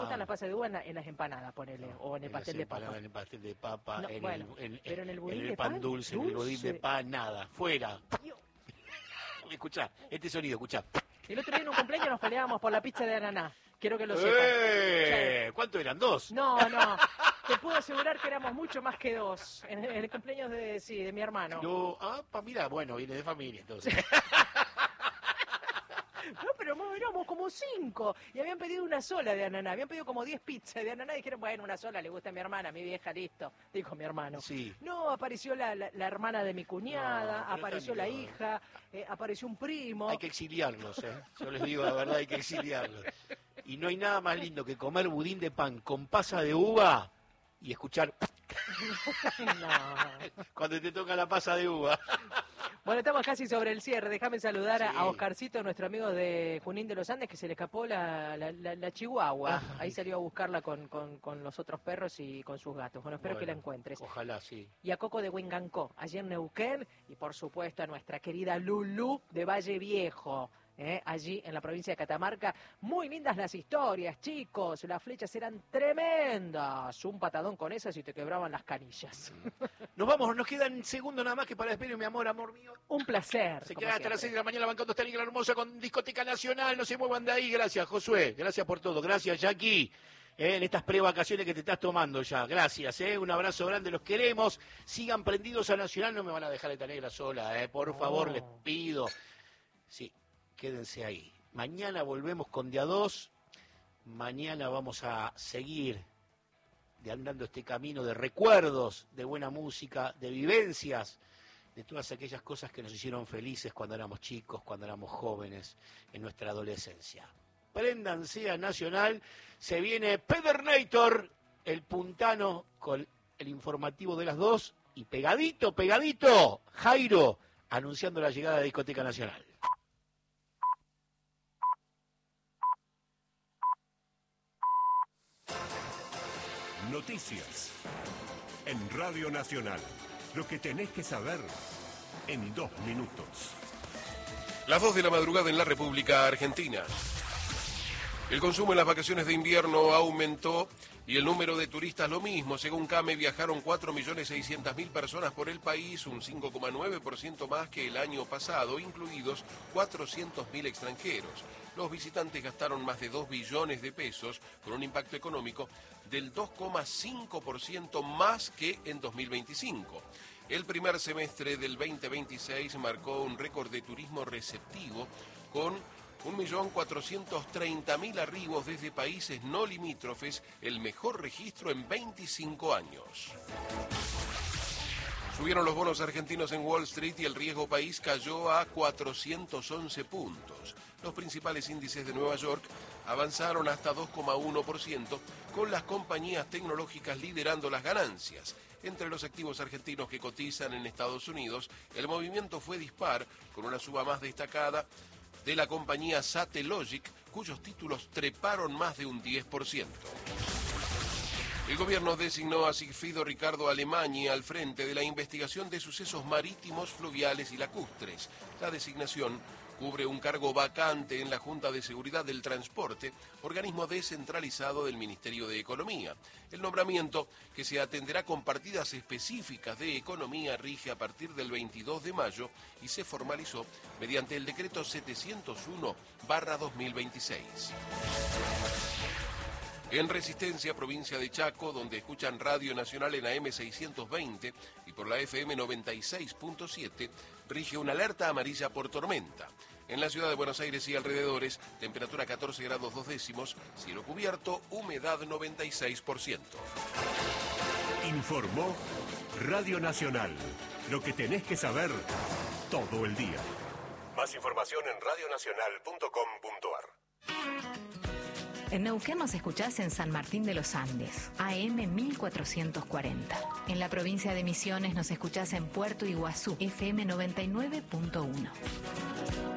gustan las pasas de uva en las empanadas, ponele, o en el pastel de papa. En el pastel de papa, No, pero en el budín en el de pan dulce, en el budín de pan, nada, fuera. Dios. Escuchá, este sonido, escuchá. El otro día en un cumpleaños nos peleábamos por la pizza de ananá. Quiero que lo sepan. ¿Cuánto eran? ¿2? No. Te puedo asegurar que éramos mucho más que 2. En el cumpleaños de mi hermano. No, mira, bueno, viene de familia entonces. No, pero éramos como 5 y habían pedido una sola de ananá, habían pedido como 10 pizzas de ananá y dijeron, bueno, una sola le gusta a mi hermana, a mi vieja, listo, dijo mi hermano. Sí. No, apareció la hermana de mi cuñada, apareció la hija, apareció un primo. Hay que exiliarlos, yo les digo la verdad, hay que exiliarlos. Y no hay nada más lindo que comer budín de pan con pasa de uva y escuchar No. cuando te toca la pasa de uva. Bueno, estamos casi sobre el cierre. Déjame saludar a Oscarcito, nuestro amigo de Junín de los Andes, que se le escapó la chihuahua. Ahí salió a buscarla con los otros perros y con sus gatos. Bueno, espero que la encuentres. Ojalá, sí. Y a Coco de Huingancó, allí en Neuquén. Y por supuesto a nuestra querida Lulú de Valle Viejo. Allí en la provincia de Catamarca. Muy lindas las historias, chicos. Las flechas eran tremendas. Un patadón con esas y te quebraban las canillas. Nos vamos, nos quedan segundos nada más que para despedir, mi amor mío. Un placer. Se quedan hasta las 6 de la mañana bancando esta liga hermosa con Discoteca Nacional. No se muevan de ahí. Gracias, Josué. Gracias por todo. Gracias, Jackie. En estas prevacaciones que te estás tomando ya. Gracias, un abrazo grande, los queremos. Sigan prendidos a Nacional, no me van a dejar esta negra sola, por favor, les pido. Sí. Quédense ahí. Mañana volvemos con Día 2. Mañana vamos a seguir andando este camino de recuerdos, de buena música, de vivencias, de todas aquellas cosas que nos hicieron felices cuando éramos chicos, cuando éramos jóvenes, en nuestra adolescencia. Préndanse a Nacional. Se viene Pedernator, el puntano, con el informativo de las 2. Y pegadito, Jairo, anunciando la llegada de Discoteca Nacional. Noticias en Radio Nacional. Lo que tenés que saber en 2 minutos. Las 2 de la madrugada en la República Argentina. El consumo en las vacaciones de invierno aumentó y el número de turistas lo mismo. Según CAME, viajaron 4.600.000 personas por el país, un 5,9% más que el año pasado, incluidos 400.000 extranjeros. Los visitantes gastaron más de 2 billones de pesos, con un impacto económico del 2,5% más que en 2025. El primer semestre del 2026 marcó un récord de turismo receptivo, con 1.430.000 arribos desde países no limítrofes, el mejor registro en 25 años. Subieron los bonos argentinos en Wall Street y el riesgo país cayó a 411 puntos. Los principales índices de Nueva York avanzaron hasta 2,1%, con las compañías tecnológicas liderando las ganancias. Entre los activos argentinos que cotizan en Estados Unidos, el movimiento fue dispar, con una suba más destacada de la compañía Satellogic, cuyos títulos treparon más de un 10%. El gobierno designó a Sigfrido Ricardo Alemany al frente de la investigación de sucesos marítimos, fluviales y lacustres. La designación cubre un cargo vacante en la Junta de Seguridad del Transporte, organismo descentralizado del Ministerio de Economía. El nombramiento, que se atenderá con partidas específicas de economía, rige a partir del 22 de mayo y se formalizó mediante el decreto 701/2026. En Resistencia, provincia de Chaco, donde escuchan Radio Nacional en AM 620 y por la FM 96.7, rige una alerta amarilla por tormenta. En la ciudad de Buenos Aires y alrededores, temperatura 14 grados 2 décimos, cielo cubierto, humedad 96%. Informó Radio Nacional. Lo que tenés que saber todo el día. Más información en radionacional.com.ar. En Neuquén nos escuchás en San Martín de los Andes, AM 1440. En la provincia de Misiones nos escuchás en Puerto Iguazú, FM 99.1.